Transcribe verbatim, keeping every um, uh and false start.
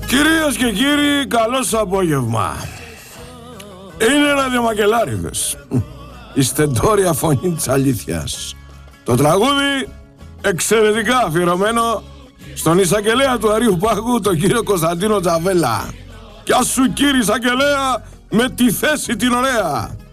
Κυρίες και κύριοι, καλό σας απόγευμα. Είναι ραδιομακελάριδες. Η στεντόρια φωνή της αλήθειας. Το τραγούδι εξαιρετικά αφιερωμένο στον εισαγγελέα του Αρείου Πάγου, τον κύριο Κωνσταντίνο Τζαβέλα. Κι ας σου κύριε εισαγγελέα με τη θέση την ωραία.